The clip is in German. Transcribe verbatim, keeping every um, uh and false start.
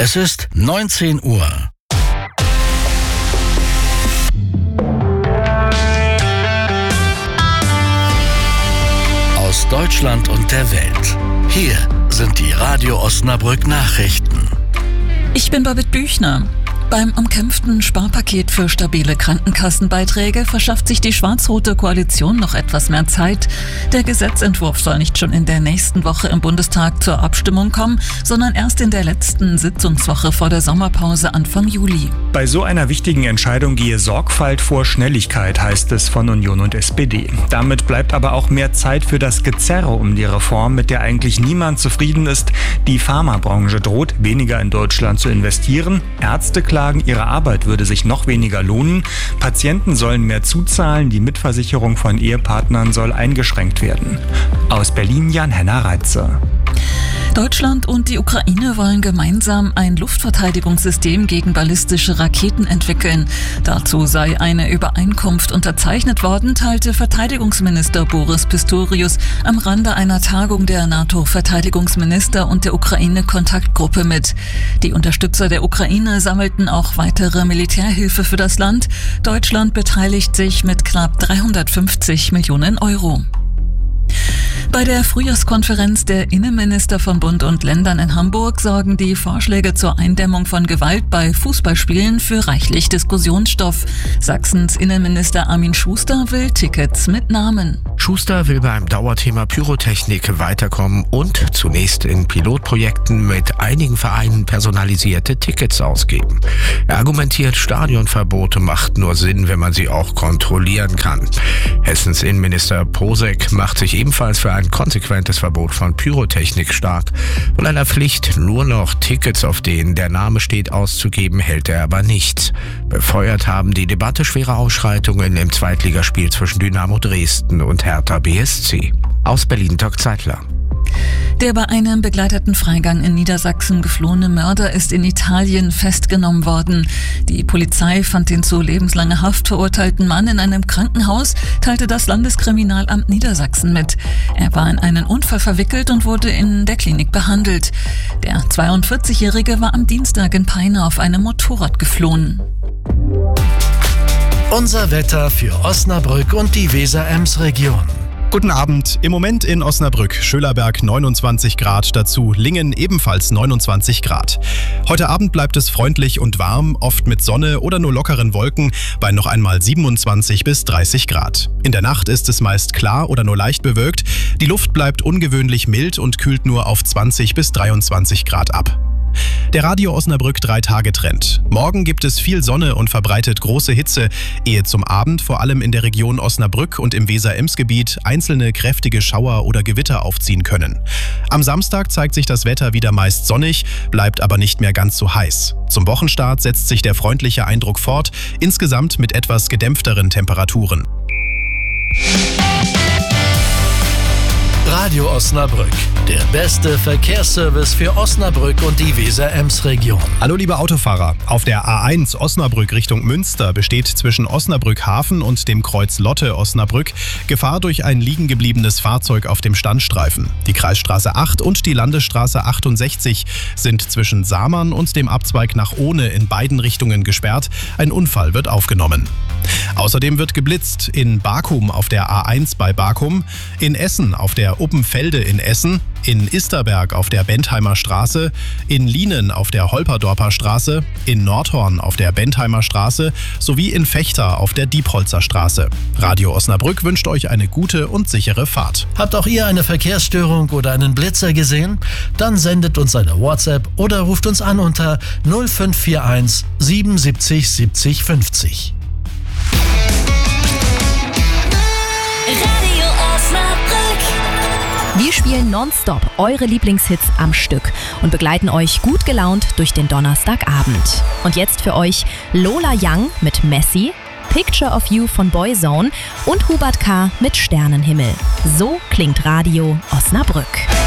Es ist neunzehn Uhr. Aus Deutschland und der Welt. Hier sind die Radio Osnabrück Nachrichten. Ich bin Babette Büchner. Beim umkämpften Sparpaket für stabile Krankenkassenbeiträge verschafft sich die schwarz-rote Koalition noch etwas mehr Zeit. Der Gesetzentwurf soll nicht schon in der nächsten Woche im Bundestag zur Abstimmung kommen, sondern erst in der letzten Sitzungswoche vor der Sommerpause Anfang Juli. Bei so einer wichtigen Entscheidung gehe Sorgfalt vor Schnelligkeit, heißt es von Union und S P D. Damit bleibt aber auch mehr Zeit für das Gezerre um die Reform, mit der eigentlich niemand zufrieden ist. Die Pharmabranche droht, weniger in Deutschland zu investieren. Ärzte klagen, ihre Arbeit würde sich noch weniger lohnen. Patienten sollen mehr zuzahlen. Die Mitversicherung von Ehepartnern soll eingeschränkt werden. Aus Berlin Jan-Henner Reitze. Deutschland und die Ukraine wollen gemeinsam ein Luftverteidigungssystem gegen ballistische Raketen entwickeln. Dazu sei eine Übereinkunft unterzeichnet worden, teilte Verteidigungsminister Boris Pistorius am Rande einer Tagung der NATO-Verteidigungsminister und der Ukraine-Kontaktgruppe mit. Die Unterstützer der Ukraine sammelten auch weitere Militärhilfe für das Land. Deutschland beteiligt sich mit knapp dreihundertfünfzig Millionen Euro. Bei der Frühjahrskonferenz der Innenminister von Bund und Ländern in Hamburg sorgen die Vorschläge zur Eindämmung von Gewalt bei Fußballspielen für reichlich Diskussionsstoff. Sachsens Innenminister Armin Schuster will Tickets mit Namen. Schuster will beim Dauerthema Pyrotechnik weiterkommen und zunächst in Pilotprojekten mit einigen Vereinen personalisierte Tickets ausgeben. Er argumentiert, Stadionverbote macht nur Sinn, wenn man sie auch kontrollieren kann. Hessens Innenminister Posek macht sich ebenfalls für ein konsequentes Verbot von Pyrotechnik stark. Von einer Pflicht, nur noch Tickets, auf denen der Name steht, auszugeben, hält er aber nichts. Befeuert haben die Debatte schwere Ausschreitungen im Zweitligaspiel zwischen Dynamo Dresden und Hertha B S C. Aus Berlin Dirk Zeitler. Der bei einem begleiteten Freigang in Niedersachsen geflohene Mörder ist in Italien festgenommen worden. Die Polizei fand den zu lebenslanger Haft verurteilten Mann in einem Krankenhaus, teilte das Landeskriminalamt Niedersachsen mit. Er war in einen Unfall verwickelt und wurde in der Klinik behandelt. Der zweiundvierzigjährige war am Dienstag in Peine auf einem Motorrad geflohen. Unser Wetter für Osnabrück und die Weser-Ems-Region. Guten Abend. Im Moment in Osnabrück, Schölerberg neunundzwanzig Grad, dazu Lingen ebenfalls neunundzwanzig Grad. Heute Abend bleibt es freundlich und warm, oft mit Sonne oder nur lockeren Wolken, bei noch einmal siebenundzwanzig bis dreißig Grad. In der Nacht ist es meist klar oder nur leicht bewölkt. Die Luft bleibt ungewöhnlich mild und kühlt nur auf zwanzig bis dreiundzwanzig Grad ab. Der Radio Osnabrück drei Tage Trend. Morgen gibt es viel Sonne und verbreitet große Hitze, ehe zum Abend vor allem in der Region Osnabrück und im Weser-Ems-Gebiet einzelne kräftige Schauer oder Gewitter aufziehen können. Am Samstag zeigt sich das Wetter wieder meist sonnig, bleibt aber nicht mehr ganz so heiß. Zum Wochenstart setzt sich der freundliche Eindruck fort, insgesamt mit etwas gedämpfteren Temperaturen. Radio Osnabrück, der beste Verkehrsservice für Osnabrück und die Weser-Ems-Region. Hallo liebe Autofahrer, auf der A eins Osnabrück Richtung Münster besteht zwischen Osnabrück Hafen und dem Kreuz Lotte Osnabrück Gefahr durch ein liegen gebliebenes Fahrzeug auf dem Standstreifen. Die Kreisstraße acht und die Landesstraße achtundsechzig sind zwischen Samern und dem Abzweig nach Ohne in beiden Richtungen gesperrt. Ein Unfall wird aufgenommen. Außerdem wird geblitzt in Bakum auf der A eins bei Bakum, in Essen auf der Uppenfelde in Essen, in Isterberg auf der Bentheimer Straße, in Lienen auf der Holperdorper Straße, in Nordhorn auf der Bentheimer Straße sowie in Vechta auf der Diepholzer Straße. Radio Osnabrück wünscht euch eine gute und sichere Fahrt. Habt auch ihr eine Verkehrsstörung oder einen Blitzer gesehen? Dann sendet uns eine WhatsApp oder ruft uns an unter null fünf vier eins siebenundsiebzig siebzig fünfzig. Radio Osnabrück. Wir spielen nonstop eure Lieblingshits am Stück und begleiten euch gut gelaunt durch den Donnerstagabend. Und jetzt für euch Lola Young mit Messi, Picture of You von Boyzone und Hubert K. mit Sternenhimmel. So klingt Radio Osnabrück.